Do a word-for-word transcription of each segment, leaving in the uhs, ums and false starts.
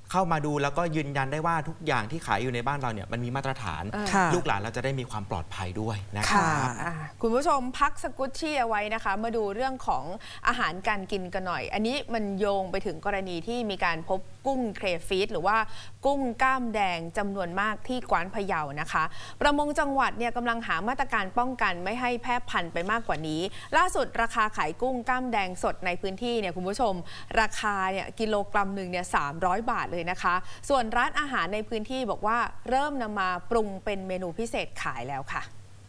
เข้ามาดูแล้วก็ยืนยันได้ว่าทุกอย่างที่ขายอยู่ในบ้านเราเนี่ยมันมีมาตรฐานลูกหลานเราจะได้มีความปลอดภัยด้วยนะครับคุณผู้ชมพักสกุชชี่เอาไว้นะคะมาดูเรื่องของอาหารการกินกันหน่อยอันนี้มันโยงไปถึงกรณีที่มีการพบกุ้งเครฟิชหรือว่ากุ้งกล้ามแดงจำนวนมากที่กวานพะเยานะคะประมงจังหวัดเนี่ยกำลังหามาตรการป้องกันไม่ให้แพร่พันธุ์ไปมากกว่านี้ล่าสุดราคาขายกุ้งกล้ามแดงสดในพื้นที่เนี่ยคุณผู้ชมราคาเนี่ยกิโลกรัมหนึ่งเนี่ยสามร้อยบาทเลยนะคะส่วนร้านอาหารในพื้นที่บอกว่าเริ่มนำมาปรุงเป็นเมนูพิเศษขายแล้วค่ะ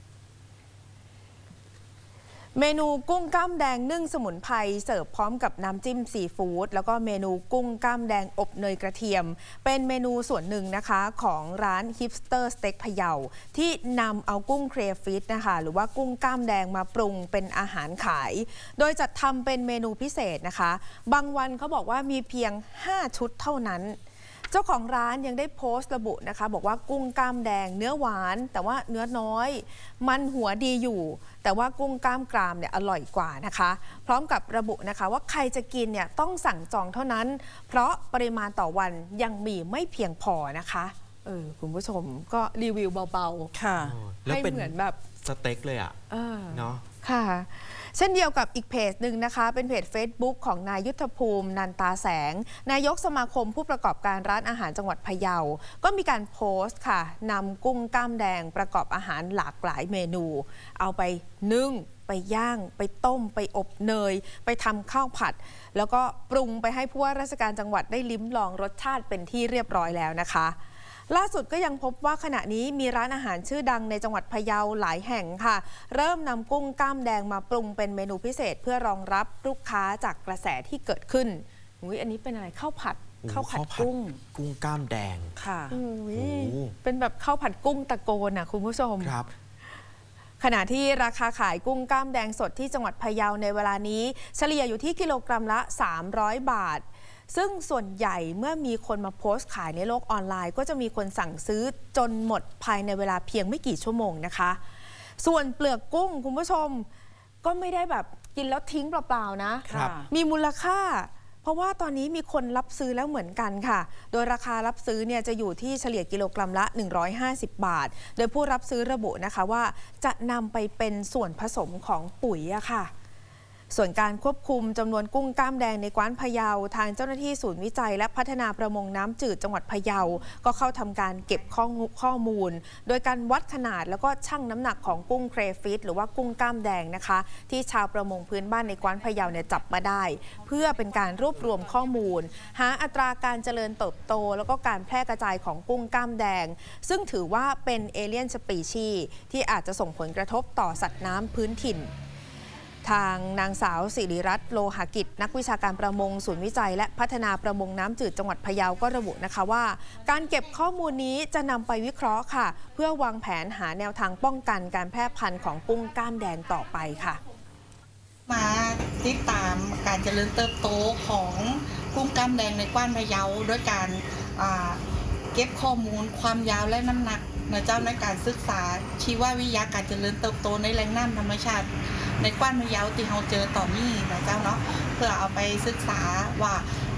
เมนูกุ้งกล้ามแดงนึ่งสมุนไพรเสิร์ฟพร้อมกับน้ำจิ้มซีฟู้ดแล้วก็เมนูกุ้งกล้ามแดงอบเนยกระเทียมเป็นเมนูส่วนหนึ่งนะคะของร้านฮิปสเตอร์สเต็กพะเยาที่นำเอากุ้งเครฟิชนะคะหรือว่ากุ้งกล้ามแดงมาปรุงเป็นอาหารขายโดยจัดทำเป็นเมนูพิเศษนะคะบางวันเขาบอกว่ามีเพียงห้าชุดเท่านั้นเจ้าของร้านยังได้โพสต์ระบุนะคะบอกว่ากุ้งกล้ามแดงเนื้อหวานแต่ว่าเนื้อน้อยมันหัวดีอยู่แต่ว่ากุ้งกล้ามกรามเนี่ยอร่อยกว่านะคะพร้อมกับระบุนะคะว่าใครจะกินเนี่ยต้องสั่งจองเท่านั้นเพราะปริมาณต่อวันยังมีไม่เพียงพอนะคะเออคุณผู้ชมก็รีวิวเบาๆค่ะให้เหมือนแบบสเต็กเลยอ่ะเนาะค่ะเช่นเดียวกับอีกเพจหนึ่งนะคะเป็นเพจ Facebook ของนายยุทธภูมินันตาแสงนายกสมาคมผู้ประกอบการร้านอาหารจังหวัดพะเยาก็มีการโพสต์ค่ะนำกุ้งกล้ามแดงประกอบอาหารหลากหลายเมนูเอาไปนึ่งไปย่างไปต้มไปอบเนยไปทำข้าวผัดแล้วก็ปรุงไปให้ผู้ว่าราชการจังหวัดได้ลิ้มลองรสชาติเป็นที่เรียบร้อยแล้วนะคะล่าสุดก็ยังพบว่าขณะนี้มีร้านอาหารชื่อดังในจังหวัดพะเยาหลายแห่งค่ะเริ่มนำกุ้งกล้ามแดงมาปรุงเป็นเมนูพิเศษเพื่อรองรับลูกค้าจากกระแสที่เกิดขึ้นอุ้ยอันนี้เป็นอะไรข้าวผัดข้าวผัดกุ้งกุ้งกล้ามแดงค่ะเป็นแบบข้าวผัดกุ้งตะโกนนะคุณผู้ชมครับขณะที่ราคาขายกุ้งกล้ามแดงสดที่จังหวัดพะเยาในเวลานี้เฉลี่ยอยู่ที่กิโลกรัมละสามร้อยบาทซึ่งส่วนใหญ่เมื่อมีคนมาโพสต์ขายในโลกออนไลน์ก็จะมีคนสั่งซื้อจนหมดภายในเวลาเพียงไม่กี่ชั่วโมงนะคะส่วนเปลือกกุ้งคุณผู้ชมก็ไม่ได้แบบกินแล้วทิ้งเปล่าๆนะมีมูลค่าเพราะว่าตอนนี้มีคนรับซื้อแล้วเหมือนกันค่ะโดยราคารับซื้อเนี่ยจะอยู่ที่เฉลี่ยกิโลกรัมละหนึ่งร้อยห้าสิบบาทโดยผู้รับซื้อระบุนะคะว่าจะนำไปเป็นส่วนผสมของปุ๋ยอะค่ะส่วนการควบคุมจำนวนกุ้งกล้ามแดงในกวานพะเยาทางเจ้าหน้าที่ศูนย์วิจัยและพัฒนาประมงน้ำจืดจังหวัดพะเยาก็เข้าทำการเก็บข้อข้อมูลโดยการวัดขนาดแล้วก็ชั่งน้ำหนักของกุ้งเครฟิชหรือว่ากุ้งกล้ามแดงนะคะที่ชาวประมงพื้นบ้านในกวานพะเยาเนี่ยจับมาได้เพื่อเป็นการรวบรวมข้อมูลหาอัตราการเจริญเติบโตแล้วก็การแพร่กระจายของกุ้งกล้ามแดงซึ่งถือว่าเป็นเอเลี่ยนสปีชีส์ที่อาจจะส่งผลกระทบต่อสัตว์น้ำพื้นถิ่นทางนางสาวศิริรัตน์โลหกิจนักวิชาการประมงศูนย์วิจัยและพัฒนาประมงน้ำจืดจังหวัดพะเยาก็ระบุนะคะว่าการเก็บข้อมูลนี้จะนำไปวิเคราะห์ค่ะเพื่อวางแผนหาแนวทางป้องกันการแพร่พันธุ์ของกุ้งกล้ามแดงต่อไปค่ะมาติดตามการเจริญเติบโตของกุ้งกล้ามแดงในกว้านพะเยาด้วยการเก็บข้อมูลความยาวและน้ำหนักในเจ้าในการศึกษาชีววิทยาการเจริญเติบโตในแหล่งน้ำธรรมชาติในกว้านพะเยาที่เราเจอต่อนี้นะเจ้าเนาะเพื่อเอาไปศึกษาว่า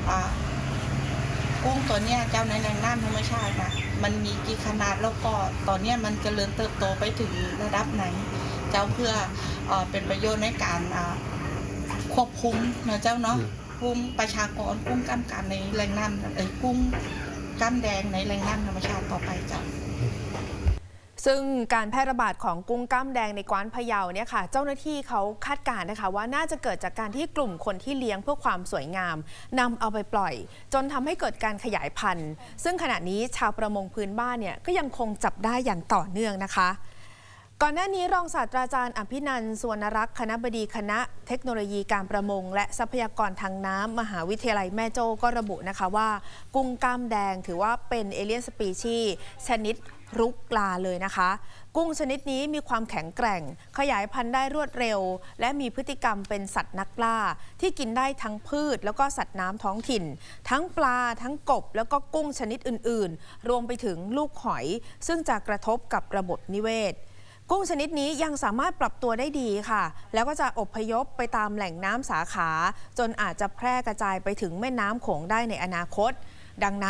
กุ้งตัวเนี้ยเจ้าในแหล่งน้ำธรรมชาตินะมันมีกี่ขนาดแล้วก็ตอนนี้มันเจริญเติบโตไปถึงระดับไหนเจ้าเพื่อเป็นประโยชน์ในการควบคุมนะเจ้าเนาะกุ้งประชากรกุ้งกล้ามกรามในแหล่งน้ำเอ้ยกุ้งกล้ามแดงในแหล่งน้ำธรรมชาติต่อไปเจ้าซึ่งการแพร่ระบาดของกุ้งกล้ามแดงในกวานพะเยาเนี่ยค่ะเจ้าหน้าที่เขาคาดการณ์นะคะว่าน่าจะเกิดจากการที่กลุ่มคนที่เลี้ยงเพื่อความสวยงามนำเอาไปปล่อยจนทำให้เกิดการขยายพันธุ์ซึ่งขณะนี้ชาวประมงพื้นบ้านเนี่ยก็ยังคงจับได้อย่างต่อเนื่องนะคะก่อนหน้านี้รองศาสตราจารย์อภินันท์ สุวรรณรักษ์คณบดีคณะเทคโนโลยีการประมงและทรัพยากรทางน้ำมหาวิทยาลัยแม่โจ้ก็ระบุนะคะว่ากุ้งกล้ามแดงถือว่าเป็นเอเลี่ยนสปีชีส์ชนิดรุกลาเลยนะคะกุ้งชนิดนี้มีความแข็งแกร่งขยายพันธุ์ได้รวดเร็วและมีพฤติกรรมเป็นสัตว์นักล่าที่กินได้ทั้งพืชแล้วก็สัตว์น้ำท้องถิ่นทั้งปลาทั้งกบแล้วก็กุ้งชนิดอื่นๆรวมไปถึงลูกหอยซึ่งจะกระทบกับระบบนิเวศกุ้งชนิดนี้ยังสามารถปรับตัวได้ดีค่ะแล้วก็จะอพยพไปตามแหล่งน้ำสาขาจนอาจจะแพร่กระจายไปถึงแม่น้ำโขงได้ในอนาคตดังนั้น